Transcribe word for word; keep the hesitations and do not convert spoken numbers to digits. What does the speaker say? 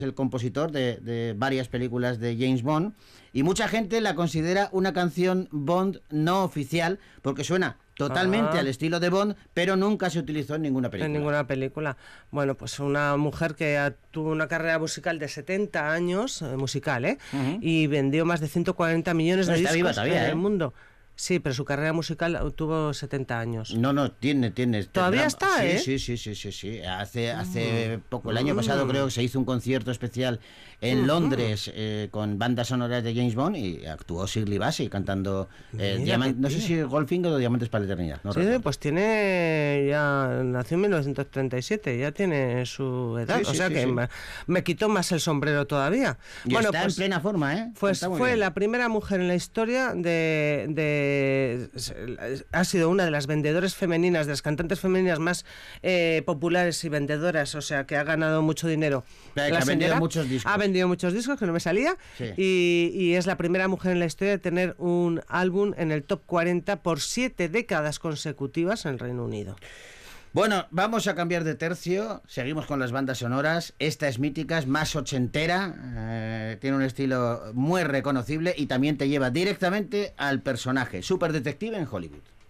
el compositor de, de varias películas de James Bond, y mucha gente la considera una canción Bond no oficial porque suena totalmente Ah. al estilo de Bond, pero nunca se utilizó en ninguna película. En ninguna película. Bueno, pues una mujer que ha- tuvo una carrera musical de setenta años, eh, musical, ¿eh? Ujú. Y vendió más de ciento cuarenta millones No, de está discos viva todavía, en ¿eh? el mundo. Sí, pero su carrera musical tuvo setenta años. No, no, tiene, tiene. Todavía tendrá- está, sí, ¿eh? Sí, sí, sí, sí, sí. Hace, hace poco, el año pasado creo que se hizo un concierto especial en Londres eh, con bandas sonoras de James Bond y actuó Shirley Bassey cantando eh, Mira Diamant- qué no sé tío. si Goldfinger o Diamantes para la Eternidad. No Sí, recuerdo. pues tiene ya, nació en mil novecientos treinta y siete, ya tiene su edad, Sí, o sí, sea sí, que sí. me, me quitó más el sombrero todavía. Y bueno, está pues, en plena forma, ¿eh? pues Está muy fue bien. la primera mujer en la historia de, de, ha sido una de las vendedoras femeninas, de las cantantes femeninas más eh, populares y vendedoras, o sea que ha ganado mucho dinero. Que ha La vendido señora muchos discos. Ha vendido muchos discos, que no me salía, Sí. y, y es la primera mujer en la historia de tener un álbum en el top cuarenta por siete décadas consecutivas en el Reino Unido. Bueno, vamos a cambiar de tercio. Seguimos con las bandas sonoras. Esta es mítica, es más ochentera. eh, tiene un estilo muy reconocible y también te lleva directamente al personaje. Superdetective en Hollywood.